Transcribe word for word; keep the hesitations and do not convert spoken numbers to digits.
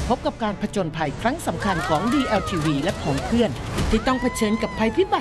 พบกับการผจญภัยครั้งสำคัญของ ดี แอล ที วี และของเพื่อนที่ต้องเผชิญกับภัยพิบัติ